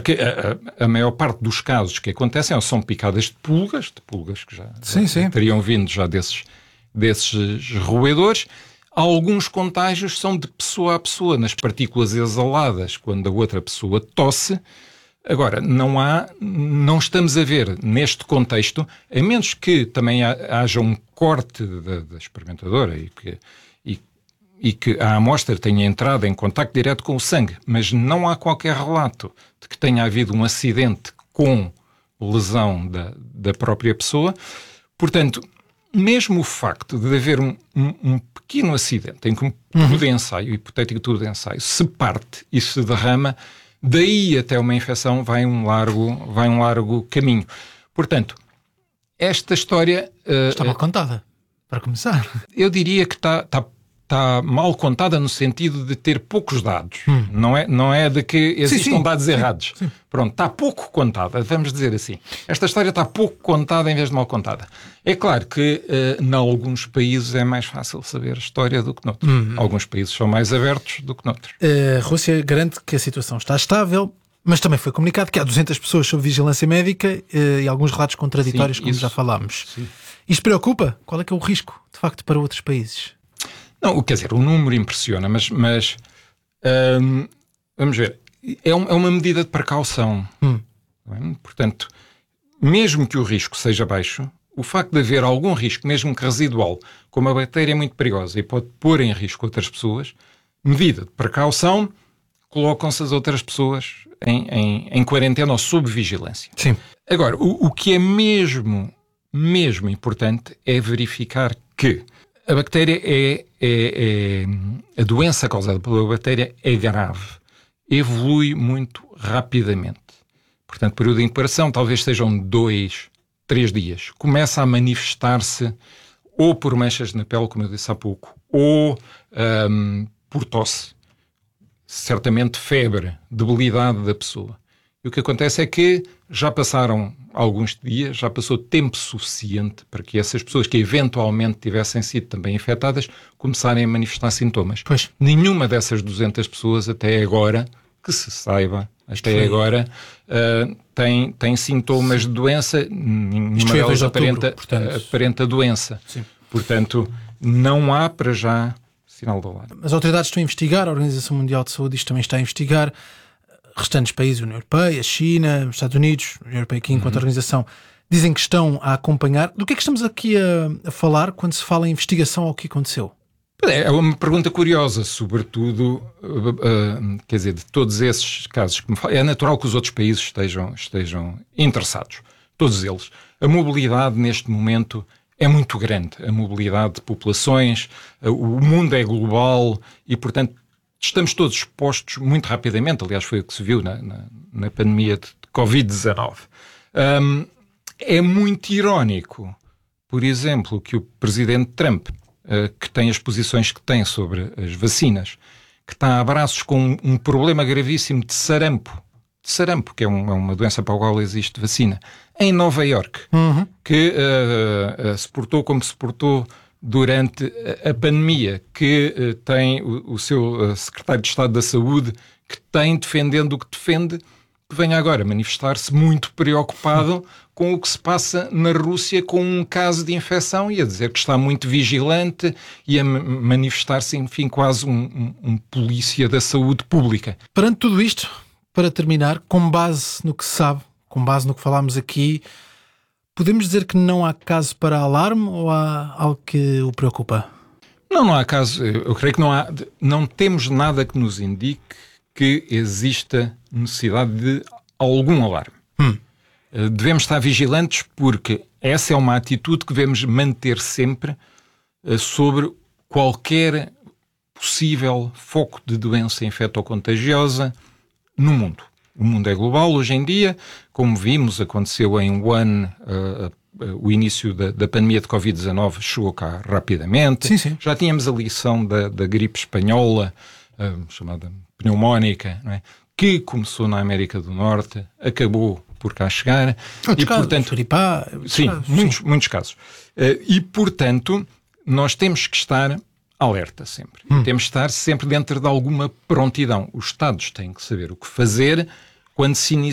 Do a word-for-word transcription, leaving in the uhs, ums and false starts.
que a, a, a maior parte dos casos que acontecem são picadas de pulgas, de pulgas que já, sim, já sim. teriam vindo já desses, desses roedores. Alguns contágios são de pessoa a pessoa, nas partículas exaladas, quando a outra pessoa tosse. Agora, não há, não estamos a ver neste contexto, a menos que também haja um corte da, da experimentadora e que, e, e que a amostra tenha entrado em contacto direto com o sangue, mas não há qualquer relato de que tenha havido um acidente com lesão da, da própria pessoa. Portanto, mesmo o facto de haver um, um, um pequeno acidente em que um tubo uhum. de ensaio, hipotético tubo de ensaio, se parte e se derrama, daí até uma infecção vai um largo, vai um largo caminho. Portanto, esta história... Uh, está mal contada, para começar. Eu diria que está, está, está mal contada no sentido de ter poucos dados. Hum. Não é, não é de que existam sim, sim. dados sim, errados. Sim. Pronto, está pouco contada, vamos dizer assim. Esta história está pouco contada em vez de mal contada. É claro que uh, em alguns países é mais fácil saber a história do que noutros. Hum. Alguns países são mais abertos do que noutros. A Rússia garante que a situação está estável, mas também foi comunicado que há duzentas pessoas sob vigilância médica uh, e alguns relatos contraditórios, sim, como isso, já falámos. Sim. Isto preocupa? Qual é que é o risco, de facto, para outros países? Não, quer dizer, o número impressiona, mas, mas hum, vamos ver, é, um, é uma medida de precaução. Hum. Portanto, mesmo que o risco seja baixo, o facto de haver algum risco, mesmo que residual, como a bactéria é muito perigosa e pode pôr em risco outras pessoas, medida de precaução, colocam-se as outras pessoas em, em, em quarentena ou sob vigilância. Sim. Agora, o, o que é mesmo, mesmo importante é verificar que a bactéria é, é, é... A doença causada pela bactéria é grave. Evolui muito rapidamente. Portanto, o período de incubação talvez sejam dois, três dias. Começa a manifestar-se ou por manchas na pele, como eu disse há pouco, ou um, por tosse. Certamente febre, debilidade da pessoa. E o que acontece é que já passaram alguns dias, já passou tempo suficiente para que essas pessoas que eventualmente tivessem sido também infectadas começarem a manifestar sintomas. Pois. Nenhuma dessas duzentas pessoas até agora, que se saiba, até Sim. agora, uh, tem, tem sintomas Sim. de doença, nenhuma delas aparenta, portanto... aparenta a doença. Sim. Portanto, não há para já sinal de alarme. As autoridades estão a investigar, a Organização Mundial de Saúde isto também está a investigar, restantes países, União Europeia, China, Estados Unidos, União Europeia aqui enquanto uhum. organização, dizem que estão a acompanhar. Do que é que estamos aqui a, a falar quando se fala em investigação ao que aconteceu? É uma pergunta curiosa, sobretudo, uh, uh, quer dizer, de todos esses casos que me falam. É natural que os outros países estejam, estejam interessados, todos eles. A mobilidade neste momento é muito grande, a mobilidade de populações, uh, o mundo é global e, portanto, estamos todos expostos muito rapidamente, aliás foi o que se viu na, na, na pandemia de covid dezanove. Um, é muito irónico, por exemplo, que o presidente Trump, uh, que tem as posições que tem sobre as vacinas, que está a braços com um, um problema gravíssimo de sarampo, de sarampo, que é, um, é uma doença para a qual existe vacina, em Nova Iorque, uhum. que uh, uh, se portou como se portou durante a pandemia, que uh, tem o, o seu uh, secretário de Estado da Saúde, que tem, defendendo o que defende, que venha agora manifestar-se muito preocupado com o que se passa na Rússia com um caso de infecção e a dizer que está muito vigilante e a manifestar-se, enfim, quase um, um, um polícia da saúde pública. Perante tudo isto, para terminar, com base no que se sabe, com base no que falámos aqui, podemos dizer que não há caso para alarme ou há algo que o preocupa? Não, não há caso. Eu creio que não há. Não temos nada que nos indique que exista necessidade de algum alarme. Hum. Devemos estar vigilantes porque essa é uma atitude que devemos manter sempre sobre qualquer possível foco de doença infectocontagiosa no mundo. O mundo é global hoje em dia, como vimos, aconteceu em Wuhan, uh, uh, o início da, da pandemia de covid dezanove chegou cá rapidamente. Sim, sim. Já tínhamos a lição da, da gripe espanhola, uh, chamada pneumónica, não é? Que começou na América do Norte, acabou por cá chegar. Outros e, casos, portanto, gripá, sim, casos, muitos, sim, muitos casos. Uh, e, portanto, nós temos que estar alerta sempre. Hum. Temos que estar sempre dentro de alguma prontidão. Os Estados têm que saber o que fazer quando se inicia